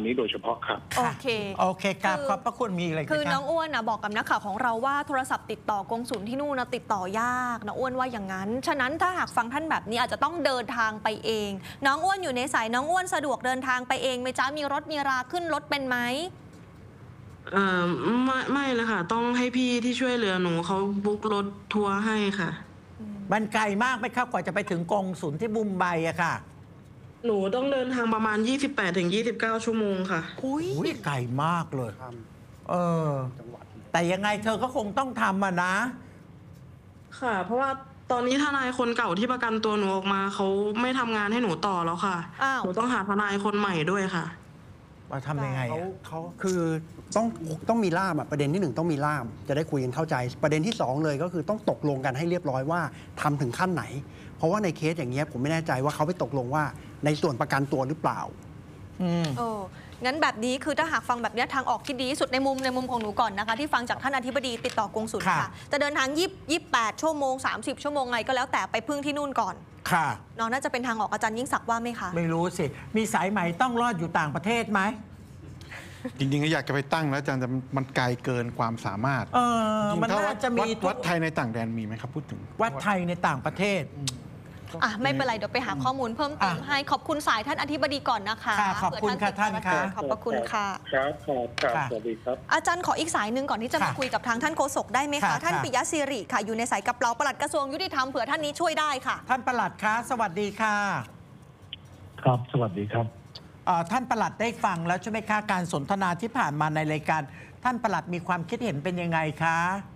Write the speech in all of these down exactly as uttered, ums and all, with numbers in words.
นี้โดยเฉพาะครับโอเคโอเคครับขอบพระคุณมีอะไรคือน้องอ้วนนะบอกกับนักข่าวของเราว่าโทรศัพท์ติดต่อกงสุลที่นู่นนะติดต่อยากน้องอ้วนว่าอย่างนั้นฉะนั้นถ้าหากฟังท่านแบบนี้อาจจะต้องเดินทางไปเองน้องอ้วนอยู่ในสายน้องอ้วนสะดวกเดินทางไปเองไหมจ๊ะมีรถมีราขึ้นรถเป็นไหมเอ่อไม่ไม่เลยค่ะต้องให้พี่ที่ช่วยเหลือหนูเขาบุ๊กรถทัวร์ให้ค่ะมันไกลมากไหมครับกว่าจะไปถึงกงสุลที่มุมไบอะค่ะหนูต้องเดินทางประมาณ ยี่สิบแปดถึงยี่สิบเก้า ชั่วโมงค่ะอุ้ยไกลมากเลยเออแต่ยังไงเธอก็คงต้องทำอะนะค่ะเพราะว่าตอนนี้ทนายคนเก่าที่ประกันตัวหนูออกมาเขาไม่ทำงานให้หนูต่อแล้วค่ะหนูต้องหาทนายคนใหม่ด้วยค่ะว่าทำยังไงเขาเขาคือต้องต้องมีล่ามอ่ะประเด็นที่หนึ่งต้องมีล่ามจะได้คุยกันเข้าใจประเด็นที่สองเลยก็คือต้องตกลงกันให้เรียบร้อยว่าทำถึงขั้นไหนเพราะว่าในเคสอย่างเงี้ยผมไม่แน่ใจว่าเขาไปตกลงว่าในส่วนประกันตัวหรือเปล่าอืมเอองั้นแบบนี้คือถ้าหากฟังแบบนี้ทางออกที่ดีที่สุดในมุมในมุมของหนูก่อนนะคะที่ฟังจากท่านอธิบดีติดต่อกงสุลค่ะจะเดินทางยี่สิบแปดชั่วโมงสามสิบชั่วโมงไงก็แล้วแต่ไปพึ่งที่นู่นก่อนค่ะน้องน่าจะเป็นทางออกอาจารย์ยิ่งศักดิ์ว่าไหมคะไม่รู้สิมีสายไหมต้องรอดอยู่ต่างประเทศไหมจริงๆก็อยากจะไปตั้งแล้วอาจารย์แต่มันไกลเกินความสามารถเออมันน่าจะมีวัดไทยในต่างแดนมีไหมครับพูดถึงวัดไทยในต่างประเทศอ่ะไม่เป็นไรเดี๋ยวไปหาข้อมูลเพิ่มเติมให้ขอบคุณสายท่านอธิบดีก่อนนะคะขอบคุณค่ะท่านค่ะขอบพระคุณค่ะครับครับสวัสดีครับอาจารย์ขออีกสายหนึ่งก่อนที่จะมาคุยกับทางท่านโฆษกได้ไหมคะท่านปิยะศิริค่ะอยู่ในสายกับเราปลัดกระทรวงยุติธรรมเผื่อท่านนี้ช่วยได้ค่ะท่านปลัดคะสวัสดีค่ะครับสวัสดีครับท่านปลัดได้ฟังแล้วใช่ไหมคะการสนทนาที่ผ่านมาในรายการท่านปลัดมีความคิดเห็นเป็นยังไงคะ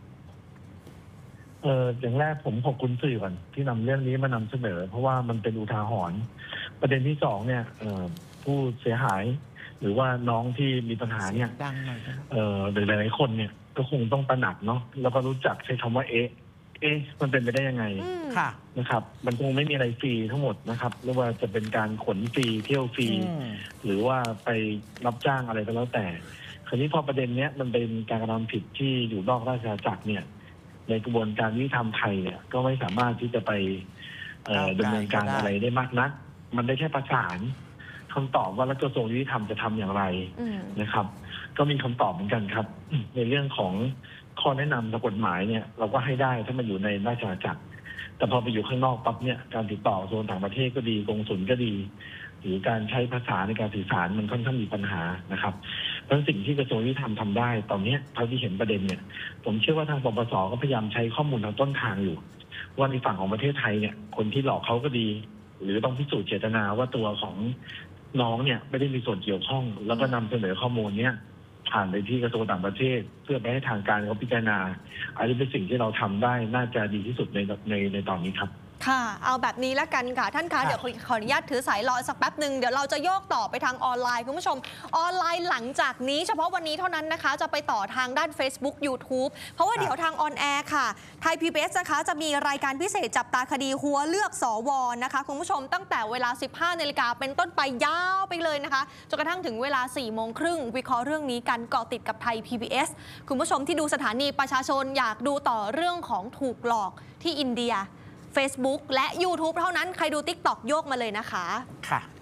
เอออย่างแรกผมขอบคุณสื่อก่อนที่นำเรื่องนี้มานำเสนอเพราะว่ามันเป็นอุทาหรณ์ประเด็นที่สองเนี่ยผู้เสียหายหรือว่าน้องที่มีปัญหาเนี่ยเออหรือหลายๆคนเนี่ยก็คงต้องตระหนักเนาะแล้วก็รู้จักใช้คำว่าเอ๊ะเอ๊ะมันเป็นไปได้ยังไงค่ะนะครับมันคงไม่มีอะไรฟรีทั้งหมดนะครับไม่ว่าจะเป็นการขนฟรีเที่ยวฟรีหรือว่าไปรับจ้างอะไรก็แล้วแต่คราวนี้พอประเด็นเนี้ยมันเป็นการกระทำผิดที่อยู่นอกราชอาณาจักรเนี่ยในกระบวนการยุติธรรมไทยเนี่ยก็ไม่สามารถที่จะไปดำเนินการอะไรได้มากนักมันได้แค่ประสานคำตอบว่ารัฐกระทรวงยุติธรรมจะทำอย่างไรนะครับก็มีคำตอบเหมือนกันครับในเรื่องของข้อแนะนำทางกฎหมายเนี่ยเราก็ให้ได้ถ้ามันอยู่ในราชอาณาจักรแต่พอไปอยู่ข้างนอกปั๊บเนี่ยการติดต่อโซนต่างประเทศก็ดีกงสุลก็ดีหรือการใช้ภาษาในการสื่อสารมันค่อนข้างมีปัญหานะครับเพราะสิ่งที่กระทรวงยุติธรรมทำได้ตอนนี้เท่าที่เห็นประเด็นเนี่ยผมเชื่อว่าทางปปสก็พยายามใช้ข้อมูลทางต้นทางอยู่ว่าในฝั่งของประเทศไทยเนี่ยคนที่หลอกเขาก็ดีหรือต้องพิสูจน์เจตนาว่าตัวของน้องเนี่ยไม่ได้มีส่วนเกี่ยวข้องแล้วก็นำเสนอข้อมูลเนี่ยผ่านไปที่กระทรวงต่างประเทศเพื่อไปให้ทางการเขาพิจารณาอันนี้เป็นสิ่งที่เราทำได้น่าจะดีที่สุดในในในตอนนี้ครับค่ะเอาแบบนี้แล้วกันค่ะท่านคะเดี๋ยวขออนุญาตถือสายรอสักแป๊บหนึ่งเดี๋ยวเราจะโยกต่อไปทางออนไลน์คุณผู้ชมออนไลน์หลังจากนี้เฉพาะวันนี้เท่านั้นนะคะจะไปต่อทางด้าน Facebook YouTube เพราะว่าเดี๋ยวทางออนแอร์ค่ะไทย พี บี เอส นะคะจะมีรายการพิเศษจับตาคดีหัวเลือกสวนะคะคุณผู้ชมตั้งแต่เวลา สิบห้านาฬิกาเป็นต้นไปยาวไปเลยนะคะจนกระทั่งถึงเวลา สี่โมงครึ่งวิเคราะห์เรื่องนี้กันเกาะติดกับไทย พี บี เอส คุณผู้ชมที่ดูสถานีประชาชนอยากดูต่อเรื่องของถูกหลอกที่อินเดียFacebook และ YouTube เท่านั้นใครดู ติ๊กต็อก โยกมาเลยนะคะค่ะ